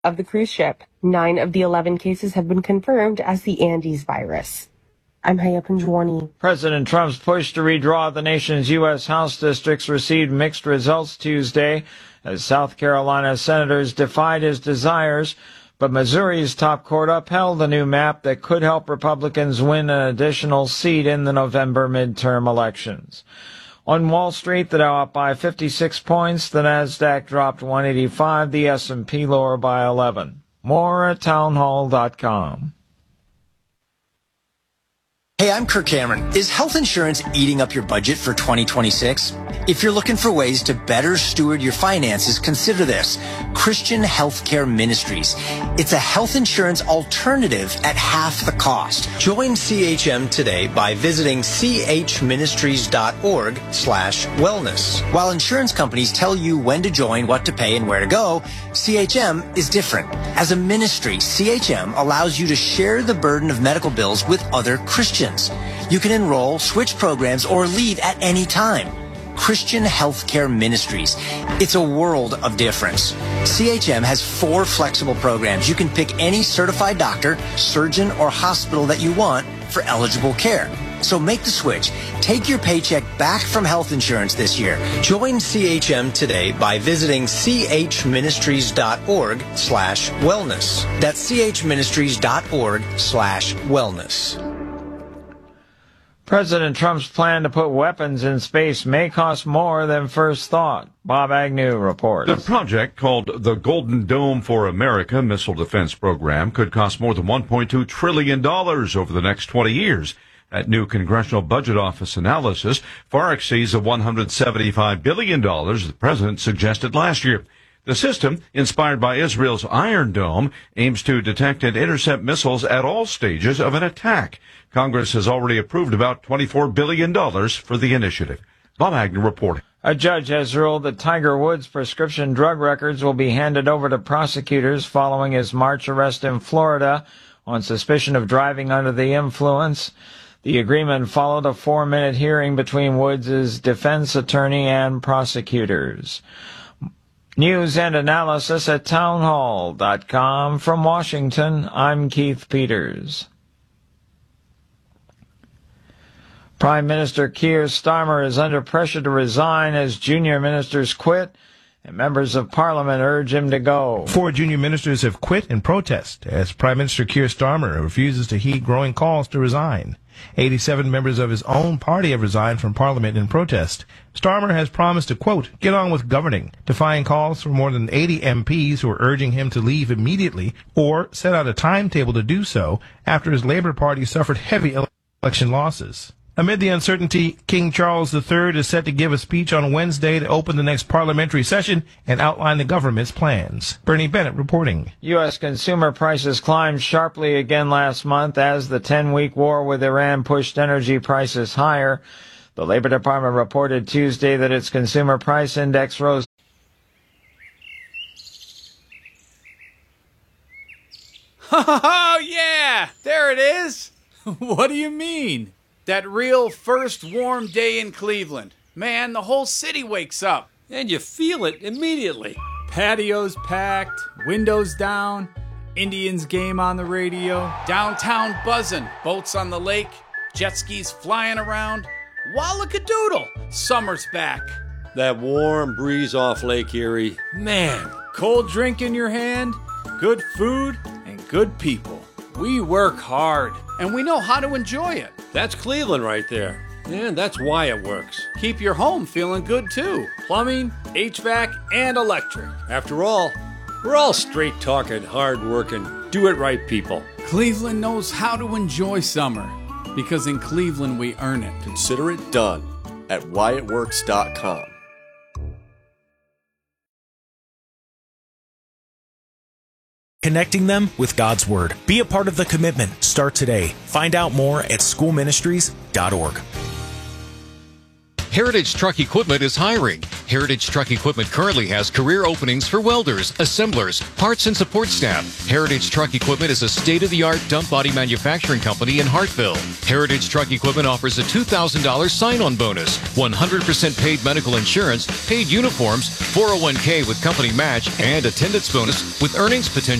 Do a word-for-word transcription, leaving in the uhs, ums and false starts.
of the cruise ship. Nine of the eleven cases have been confirmed as the Andes virus. I'm Haya Panjwani. President Trump's push to redraw the nation's U S House districts received mixed results Tuesday as South Carolina senators defied his desires, but Missouri's top court upheld the new map that could help Republicans win an additional seat in the November midterm elections. On Wall Street, the Dow up by fifty-six points, the Nasdaq dropped one eighty-five, the S and P lower by eleven. More at townhall dot com. Hey, I'm Kirk Cameron. Is health insurance eating up your budget for twenty twenty-six? If you're looking for ways to better steward your finances, consider this. Christian Healthcare Ministries. It's a health insurance alternative at half the cost. Join C H M today by visiting chministries.org slash wellness. While insurance companies tell you when to join, what to pay, and where to go, C H M is different. As a ministry, C H M allows you to share the burden of medical bills with other Christians. You can enroll, switch programs, or leave at any time. Christian Healthcare Ministries. It's a world of difference. C H M has four flexible programs. You can pick any certified doctor, surgeon, or hospital that you want for eligible care. So make the switch. Take your paycheck back from health insurance this year. Join C H M today by visiting chministries.org slash wellness. That's chministries.org slash wellness. President Trump's plan to put weapons in space may cost more than first thought. Bob Agnew reports. The project, called the Golden Dome for America Missile Defense Program, could cost more than one point two trillion dollars over the next twenty years. That new Congressional Budget Office analysis far exceeds the one hundred seventy-five billion dollars the president suggested last year. The system, inspired by Israel's Iron Dome, aims to detect and intercept missiles at all stages of an attack. Congress has already approved about twenty-four billion dollars for the initiative. Bob Agnew reporting. A judge has ruled that Tiger Woods' prescription drug records will be handed over to prosecutors following his March arrest in Florida on suspicion of driving under the influence. The agreement followed a four-minute hearing between Woods' defense attorney and prosecutors. News and analysis at townhall dot com. From Washington, I'm Keith Peters. Prime Minister Keir Starmer is under pressure to resign as junior ministers quit, and members of Parliament urge him to go. Four junior ministers have quit in protest as Prime Minister Keir Starmer refuses to heed growing calls to resign. eighty-seven members of his own party have resigned from Parliament in protest. Starmer has promised to, quote, get on with governing, defying calls from more than eighty M Ps who are urging him to leave immediately or set out a timetable to do so after his Labour Party suffered heavy election losses. Amid the uncertainty, King Charles the Third is set to give a speech on Wednesday to open the next parliamentary session and outline the government's plans. Bernie Bennett reporting. U S consumer prices climbed sharply again last month as the ten-week war with Iran pushed energy prices higher. The Labor Department reported Tuesday that its consumer price index rose. Oh, yeah! There it is! What do you mean? That real first warm day in Cleveland. Man, the whole city wakes up. And you feel it immediately. Patios packed, windows down, Indians game on the radio, downtown buzzing, boats on the lake, jet skis flying around. Wallakadoodle, summer's back. That warm breeze off Lake Erie. Man. Cold drink in your hand, good food, and good people. We work hard, and we know how to enjoy it. That's Cleveland right there. And that's why it works. Keep your home feeling good, too. Plumbing, H V A C, and electric. After all, we're all straight-talking, hard-working, do-it-right people. Cleveland knows how to enjoy summer, because in Cleveland we earn it. Consider it done at why it works dot com. Connecting them with God's Word. Be a part of the commitment. Start today. Find out more at school ministries dot org. Heritage Truck Equipment is hiring. Heritage Truck Equipment currently has career openings for welders, assemblers, parts and support staff. Heritage Truck Equipment is a state-of-the-art dump body manufacturing company in Hartville. Heritage Truck Equipment offers a two thousand dollars sign-on bonus, one hundred percent paid medical insurance, paid uniforms, four oh one k with company match, and attendance bonus with earnings potential